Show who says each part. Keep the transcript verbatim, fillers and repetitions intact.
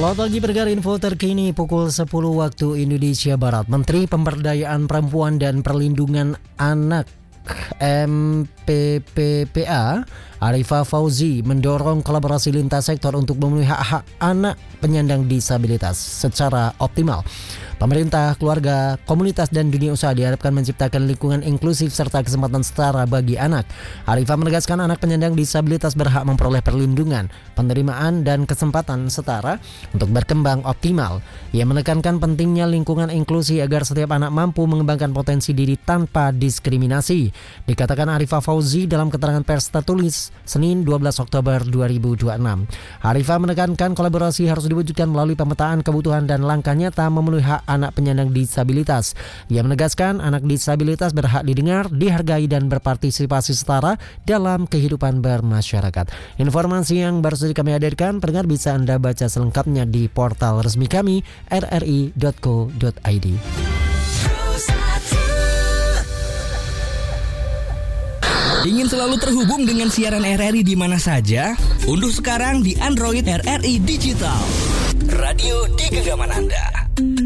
Speaker 1: Selamat pagi pendengar, info terkini pukul sepuluh waktu Indonesia Barat. Menteri Pemberdayaan Perempuan dan Perlindungan Anak M P P P A Arifah Fauzi mendorong kolaborasi lintas sektor untuk memenuhi hak-hak anak penyandang disabilitas secara optimal. Pemerintah, keluarga, komunitas, dan dunia usaha diharapkan menciptakan lingkungan inklusif serta kesempatan setara bagi anak. Arifah menegaskan anak penyandang disabilitas berhak memperoleh perlindungan, penerimaan, dan kesempatan setara untuk berkembang optimal. Ia menekankan pentingnya lingkungan inklusi agar setiap anak mampu mengembangkan potensi diri tanpa diskriminasi. Dikatakan Arifah Fauzi dalam keterangan pers tertulis Senin dua belas Oktober dua ribu dua puluh enam. Arifah menekankan kolaborasi harus diwujudkan melalui pemetaan kebutuhan dan langkah nyata memenuhi hak anak penyandang disabilitas. Ia menegaskan anak disabilitas berhak didengar, dihargai, dan berpartisipasi setara dalam kehidupan bermasyarakat. Informasi yang baru saja kami hadirkan, pendengar bisa Anda baca selengkapnya di portal resmi kami r r i dot co dot i d.
Speaker 2: Ingin selalu terhubung dengan siaran R R I di mana saja? Unduh sekarang di Android R R I Digital. Radio di genggaman Anda.